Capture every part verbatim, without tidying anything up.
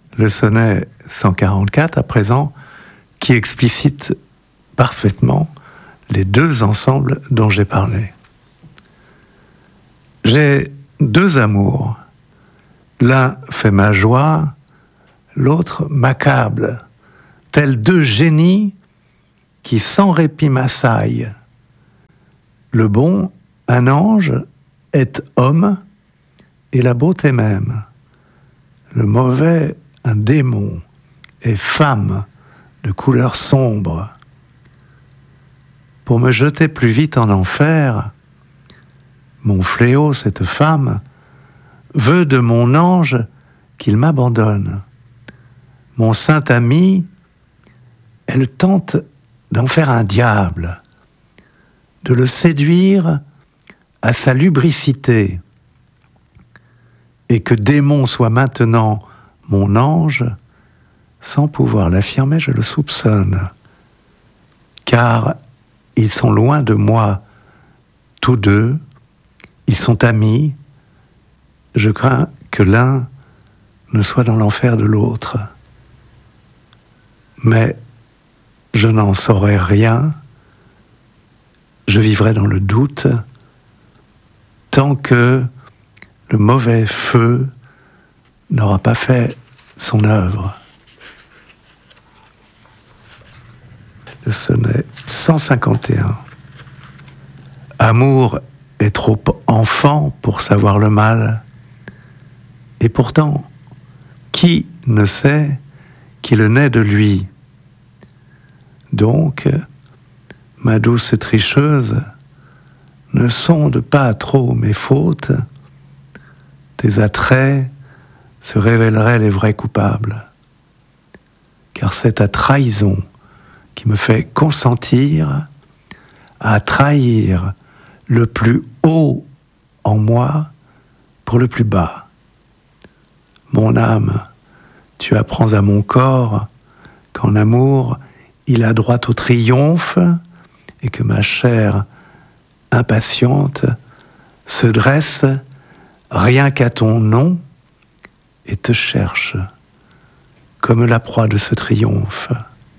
le sonnet cent quarante-quatre à présent, qui explicite parfaitement les deux ensembles dont j'ai parlé. J'ai deux amours. L'un fait ma joie, l'autre m'accable, tels deux génies qui sans répit m'assaillent. Le bon, un ange, est homme, et la beauté même. Le mauvais, un démon, est femme de couleur sombre. Pour me jeter plus vite en enfer, mon fléau, cette femme, veut de mon ange qu'il m'abandonne. Mon saint ami, elle tente d'en faire un diable, de le séduire à sa lubricité, et que démon soit maintenant mon ange, sans pouvoir l'affirmer, je le soupçonne, car ils sont loin de moi, tous deux, ils sont amis, je crains que l'un ne soit dans l'enfer de l'autre. Mais je n'en saurais rien, je vivrai dans le doute, tant que le mauvais feu n'aura pas fait son œuvre. Le sonnet cent cinquante et un. Amour est trop enfant pour savoir le mal, et pourtant, qui ne sait qu'il naît de lui? Donc, ma douce tricheuse, ne sonde pas trop mes fautes, tes attraits se révéleraient les vrais coupables. Car c'est ta trahison qui me fait consentir à trahir le plus haut en moi pour le plus bas. Mon âme, tu apprends à mon corps qu'en amour, il a droit au triomphe et que ma chair impatiente se dresse rien qu'à ton nom et te cherche comme la proie de ce triomphe.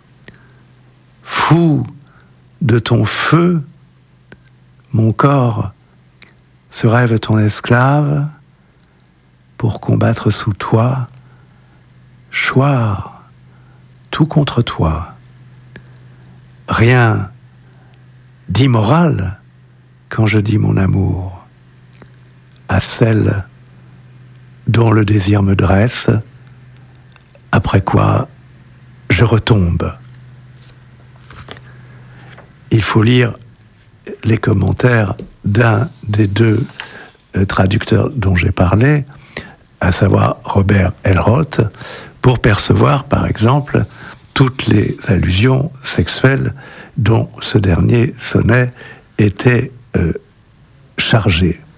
Fou de ton feu, mon corps se rêve ton esclave pour combattre sous toi, choir tout contre toi. Rien d'immoral quand je dis mon amour à celle dont le désir me dresse, après quoi je retombe. Il faut lire les commentaires d'un des deux euh, traducteurs dont j'ai parlé, à savoir Robert Elroth, pour percevoir, par exemple, toutes les allusions sexuelles dont ce dernier sonnet était euh, chargé.